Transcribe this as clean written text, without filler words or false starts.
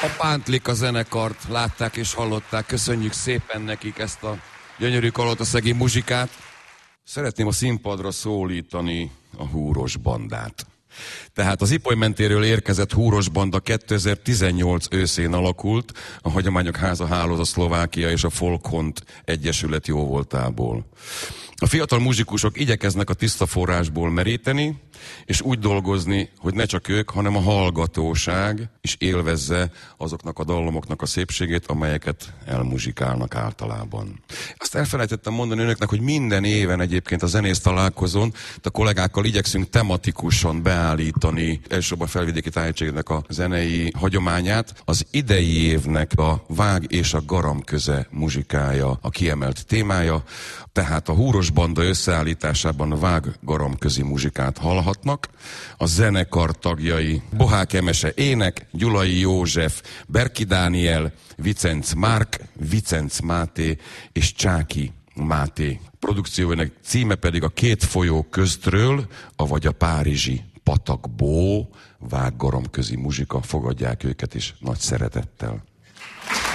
A Pántlik a zenekart látták és hallották. Köszönjük szépen nekik ezt a gyönyörű kalotaszegi muzsikát. Szeretném a színpadra szólítani a Húros bandát. Tehát az Ipoly mentéről érkezett Húros banda 2018 őszén alakult, a Hagyományok Háza Hálózat Szlovákia és a Folkhont Egyesület jóvoltából. A fiatal muzsikusok igyekeznek a tiszta forrásból meríteni, és úgy dolgozni, hogy ne csak ők, hanem a hallgatóság is élvezze azoknak a dallamoknak a szépségét, amelyeket elmuzsikálnak általában. Azt elfelejtettem mondani önöknek, hogy minden éven egyébként a zenész találkozón a kollégákkal igyekszünk tematikusan beállítani elsősorban a Felvidéki Tájegységnek a zenei hagyományát. Az idei évnek a Vág és a Garam köze muzsikája a kiemelt témája, tehát a Húros banda összeállításában a Vág-Garam közi muzsikát hallhatnak. A zenekar tagjai Bohák Emese ének, Gyulai József, Berki Dániel, Vicenc Márk, Vicenc Máté és Csáki Máté. Produkciójának címe pedig a Két folyó köztről, avagy a párizsi patakból, Vág-Garam közi muzsika, fogadják őket is nagy szeretettel.